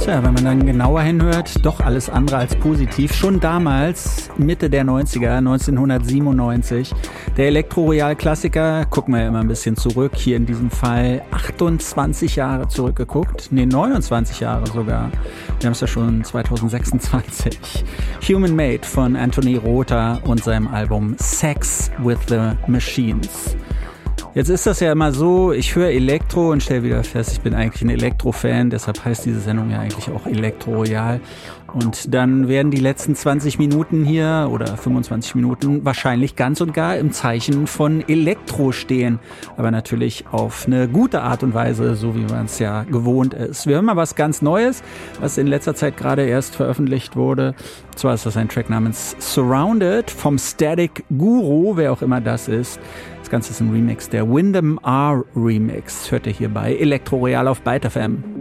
Tja, wenn man dann genauer hinhört, doch alles andere als positiv. Schon damals, Mitte der 90er, 1997, der Elektro-Royal-Klassiker, gucken wir ja immer ein bisschen zurück, hier in diesem Fall 28 Jahre zurückgeguckt, 29 Jahre sogar. Wir haben es ja schon 2026. Human Made von Anthony Rother und seinem Album Sex with the Machines. Jetzt ist das ja immer so, ich höre Elektro und stelle wieder fest, ich bin eigentlich ein Elektro-Fan, deshalb heißt diese Sendung ja eigentlich auch Elektro-Royal. Und dann werden die letzten 20 Minuten hier oder 25 Minuten wahrscheinlich ganz und gar im Zeichen von Elektro stehen. Aber natürlich auf eine gute Art und Weise, so wie man es ja gewohnt ist. Wir hören mal was ganz Neues, was in letzter Zeit gerade erst veröffentlicht wurde. Und zwar ist das ein Track namens Surrounded vom Static Guru, wer auch immer das ist. Das Ganze ist ein Remix, der Wyndham R Remix. Hört ihr hier bei Elektro Royal auf Byte FM.